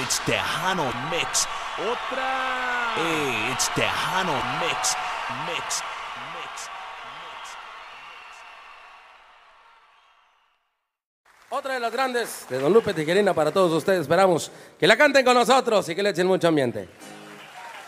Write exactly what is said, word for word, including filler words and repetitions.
it's Tejano Mix. Otra. Hey, it's Tejano Mix. Mix. Mix. Otra de las grandes de Don Lupe Tijerina para todos ustedes. Esperamos que la canten con nosotros y que le echen mucho ambiente.